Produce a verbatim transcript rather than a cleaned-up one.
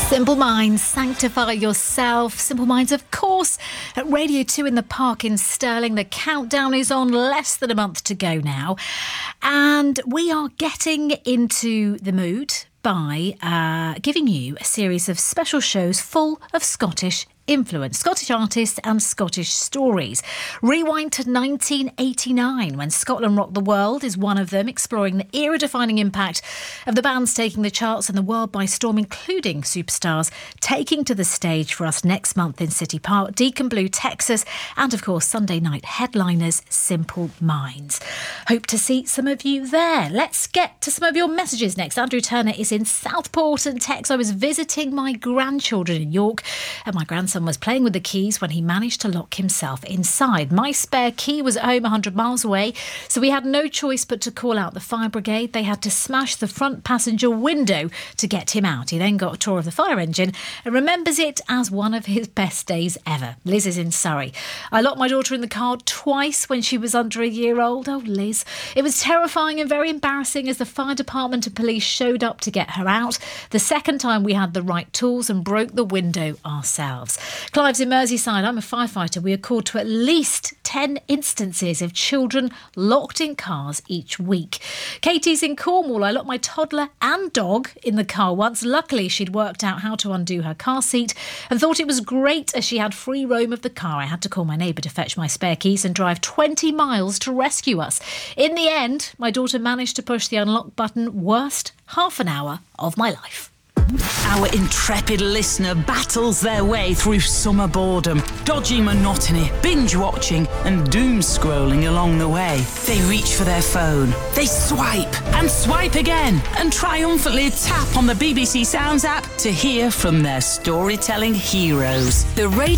Simple Minds, sanctify yourself. Simple Minds, of course, at Radio two in the Park in Stirling. The countdown is on, less than a month to go now. And we are getting into the mood by uh, giving you a series of special shows full of Scottish influence, Scottish artists and Scottish stories. Rewind to nineteen eighty-nine, when Scotland Rocked the World is one of them, exploring the era-defining impact of the bands taking the charts and the world by storm, including superstars taking to the stage for us next month in City Park, Deacon Blue, Texas, and of course Sunday night headliners, Simple Minds. Hope to see some of you there. Let's get to some of your messages next. Andrew Turner is in Southport and texts, I was visiting my grandchildren in York and my grandson was playing with the keys when he managed to lock himself inside. My spare key was at home one hundred miles away, so we had no choice but to call out the fire brigade. They had to smash the front passenger window to get him out. He then got a tour of the fire engine and remembers it as one of his best days ever. Liz is in Surrey. I locked my daughter in the car twice when she was under a year old. Oh, Liz. It was terrifying and very embarrassing as the fire department and police showed up to get her out. The second time we had the right tools and broke the window ourselves. Clive's in Merseyside. I'm a firefighter. We are called to at least ten instances of children locked in cars each week. Katie's in Cornwall. I locked my toddler and dog in the car once. Luckily, she'd worked out how to undo her car seat and thought it was great as she had free roam of the car. I had to call my neighbour to fetch my spare keys and drive twenty miles to rescue us. In the end, my daughter managed to push the unlock button. Worst half an hour of my life. Our intrepid listener battles their way through summer boredom, dodgy monotony, binge-watching and doom-scrolling along the way. They reach for their phone, they swipe and swipe again and triumphantly tap on the B B C Sounds app to hear from their storytelling heroes. The Radio